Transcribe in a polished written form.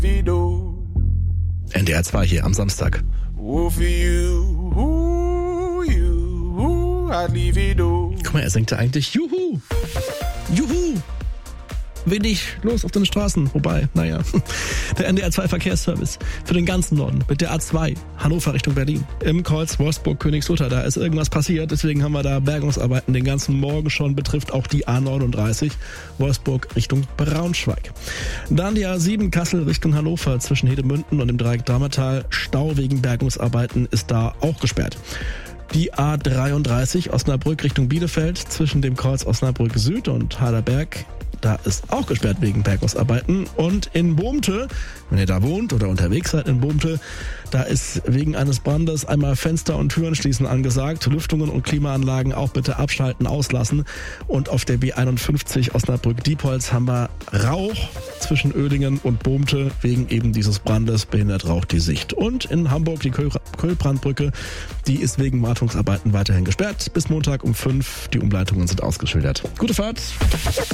NDR 2 hier am Samstag. Guck mal, er singt ja eigentlich Juhu! Juhu! Wenig los auf den Straßen. Wobei, naja, der NDR 2 Verkehrsservice für den ganzen Norden mit der A2 Hannover Richtung Berlin. Im Kreuz Wolfsburg-Königslutter, da ist irgendwas passiert. Deswegen haben wir da Bergungsarbeiten den ganzen Morgen schon. Betrifft auch die A39 Wolfsburg Richtung Braunschweig. Dann die A7 Kassel Richtung Hannover zwischen Hedemünden und dem Dreieck Darmertal. Stau wegen Bergungsarbeiten ist da auch gesperrt. Die A33 Osnabrück Richtung Bielefeld zwischen dem Kreuz Osnabrück Süd und Haderberg. Da ist auch gesperrt wegen Bergungsarbeiten. Und in Bohmte, wenn ihr da wohnt oder unterwegs seid in Bohmte, da ist wegen eines Brandes einmal Fenster und Türen schließen angesagt. Lüftungen und Klimaanlagen auch bitte abschalten, auslassen. Und auf der B51 Osnabrück-Diepholz haben wir Rauch zwischen Oehlingen und Bohmte. Wegen eben dieses Brandes behindert Rauch die Sicht. Und in Hamburg die Kölbrandbrücke, die ist wegen Wartungsarbeiten weiterhin gesperrt. Bis Montag um 5. Die Umleitungen sind ausgeschildert. Gute Fahrt!